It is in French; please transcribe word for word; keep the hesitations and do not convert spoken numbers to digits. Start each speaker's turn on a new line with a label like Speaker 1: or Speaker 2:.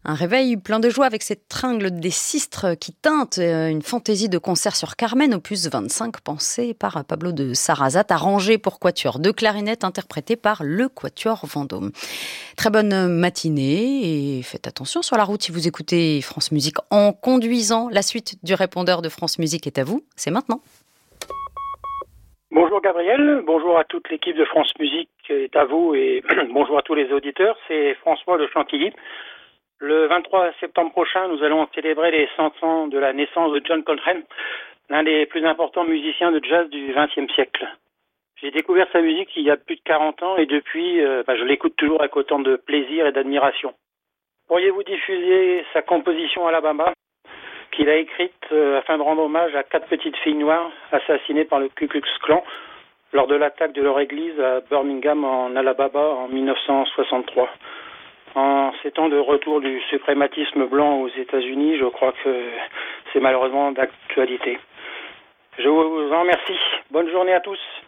Speaker 1: Un réveil plein de joie avec cette tringle des sistres qui teinte une fantaisie de concert sur Carmen, opus vingt-cinq, pensé par Pablo de Sarrazat, arrangé pour quatuor de clarinette, interprété par le Quatuor Vendôme. Très bonne matinée et faites attention sur la route si vous écoutez France Musique en conduisant. La suite du répondeur de France Musique est à vous, c'est maintenant.
Speaker 2: Bonjour Gabriel, bonjour à toute l'équipe de France Musique est à vous et bonjour à tous les auditeurs, c'est François de Chantilly. Le vingt-trois septembre prochain, nous allons célébrer les cent ans de la naissance de John Coltrane, l'un des plus importants musiciens de jazz du vingtième siècle. J'ai découvert sa musique il y a plus de quarante ans et depuis, euh, bah, je l'écoute toujours avec autant de plaisir et d'admiration. Pourriez-vous diffuser sa composition Alabama qu'il a écrite euh, afin de rendre hommage à quatre petites filles noires assassinées par le Ku Klux Klan lors de l'attaque de leur église à Birmingham en Alabama en dix-neuf cent soixante-trois. En ces temps de retour du suprématisme blanc aux États-Unis, je crois que c'est malheureusement d'actualité. Je vous en remercie. Bonne journée à tous.